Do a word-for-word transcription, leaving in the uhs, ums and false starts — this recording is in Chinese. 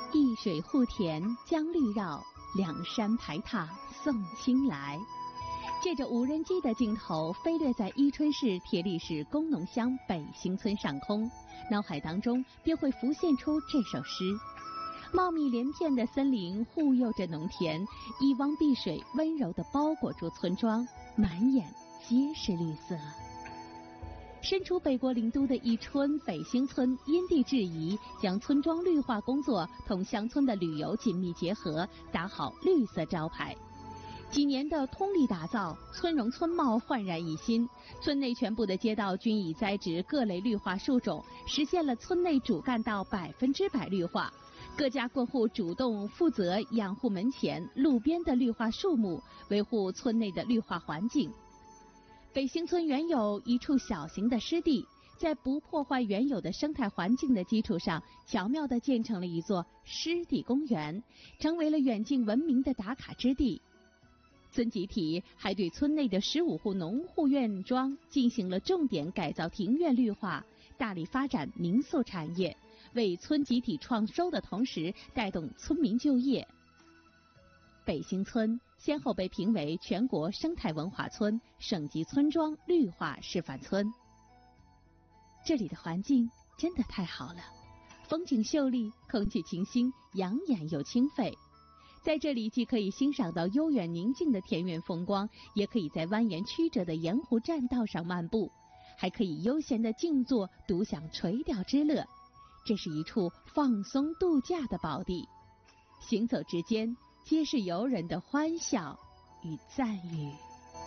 一水护田将绿绕，两山排闼送青来。借着无人机的镜头飞掠在伊春市铁力市工农乡北兴村上空，脑海当中便会浮现出这首诗。茂密连片的森林护佑着农田，一汪碧水温柔地包裹住村庄，满眼皆是绿色。身处北国灵都的伊春北兴村因地制宜，将村庄绿化工作同乡村的旅游紧密结合，打好绿色招牌。几年的通力打造，村容村貌焕然一新。村内全部的街道均已栽植各类绿化树种，实现了村内主干道百分之百绿化。各家各户主动负责养护门前、路边的绿化树木，维护村内的绿化环境。北兴村原有一处小型的湿地，在不破坏原有的生态环境的基础上，巧妙地建成了一座湿地公园，成为了远近闻名的打卡之地。村集体还对村内的十五户农户院庄进行了重点改造庭院绿化，大力发展民宿产业，为村集体创收的同时带动村民就业。北兴村先后被评为全国生态文化村、省级村庄绿化示范村。这里的环境真的太好了，风景秀丽，空气清新，养眼又清邃。在这里既可以欣赏到悠远宁静的田园风光，也可以在蜿蜒曲折的盐湖栈道上漫步，还可以悠闲地静坐独享垂钓之乐。这是一处放松度假的宝地，行走之间皆是游人的欢笑与赞誉。